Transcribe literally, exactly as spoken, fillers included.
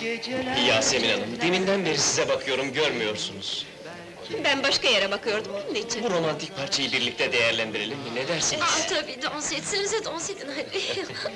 Yasemin Hanım, deminden beri size bakıyorum, görmüyorsunuz. Ben başka yere bakıyordum, onun için. Bu romantik parçayı birlikte değerlendirelim mi, ne dersiniz? Aa, tabii, dans etsenize, dans edin hadi!